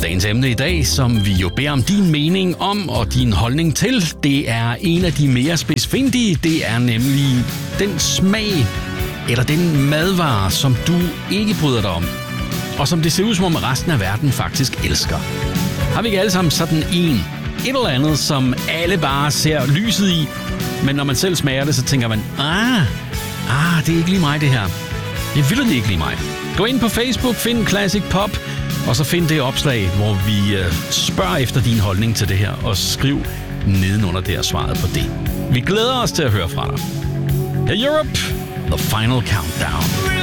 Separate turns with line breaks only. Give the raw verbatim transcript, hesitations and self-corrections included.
dagens emne i dag, som vi jo beder om din mening om og din holdning til, det er en af de mere spidsfindige. Det er nemlig den smag eller den madvare, som du ikke bryder dig om, og som det ser ud som om resten af verden faktisk elsker. Har vi ikke alle sammen sådan en, et eller andet, som alle bare ser lyset i, men når man selv smager det, så tænker man, ah, ah, det er ikke lige mig det her. Det vil det ikke lige mig. Gå ind på Facebook, find Classic Pop, og så find det opslag, hvor vi øh, spørger efter din holdning til det her, og skriv nedenunder der svaret på det. Vi glæder os til at høre fra dig. Hey Europe, the final countdown.